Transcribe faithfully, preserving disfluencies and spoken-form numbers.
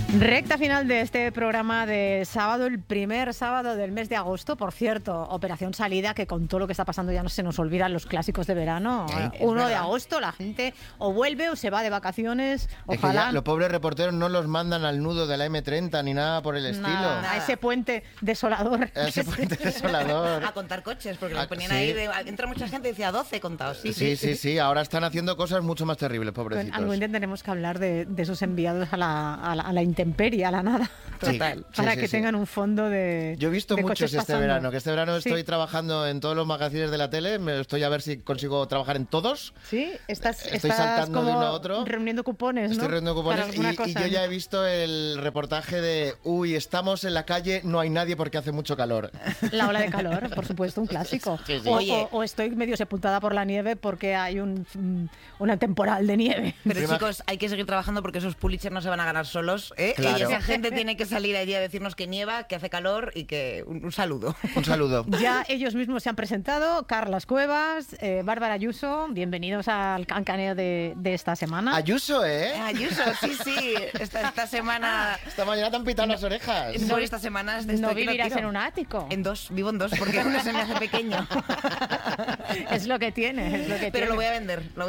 Recta final de este programa de sábado, el primer sábado del mes de agosto. Por cierto, operación salida, que con todo lo que está pasando ya no se nos olvidan los clásicos de verano. Sí, uno de agosto, la gente o vuelve o se va de vacaciones. Es Ojalá. que ya los pobres reporteros no los mandan al nudo de la eme treinta ni nada por el estilo. Nada, Nada. a ese puente desolador. A ese puente desolador. A contar coches, porque Ah, lo ponían sí. ahí, de, entra mucha gente y decía doce contados. Sí, Sí, sí, sí, ahora están haciendo cosas mucho más terribles, Con pobrecitos. algún día tenemos que hablar de, de esos enviados a la, a, la, a la intemperie, a la nada. Sí, Total. sí, Para sí, que sí. tengan un fondo de. Yo he visto de muchos coches este pasando. verano, que este verano Sí. estoy trabajando en todos los magazines de la tele, me estoy a ver si consigo trabajar en todos. Sí, estás, Estoy estás saltando como de uno a otro. reuniendo cupones, ¿no? Estoy reuniendo Para cupones alguna y, cosa. y yo ya he visto el reportaje de uy, estamos en la calle, no hay nadie porque hace mucho calor. La ola de calor, por supuesto, un clásico. Sí, sí. O, Oye. o- o estoy medio sepultada por la nieve porque hay un mm, una temporal de nieve. Pero Prima- chicos, hay que seguir trabajando porque esos Pulitzer no se van a ganar solos, ¿eh? Claro. Y esa gente tiene que salir allí a decirnos que nieva, que hace calor y que... Un, un saludo. Un saludo. Ya ellos mismos se han presentado, Carlas Cuevas, eh, Bárbara Ayuso, bienvenidos al cancaneo de, de esta semana. Ayuso, ¿eh? Ayuso, sí, sí. Esta, esta semana... Esta mañana te han pitado las orejas. No, esta semana es de no esto que vivirás tiro. en un ático. En dos, vivo en dos, porque uno se me hace pequeño. Es lo que tiene, es lo que Pero tiene. lo voy a vender. Lo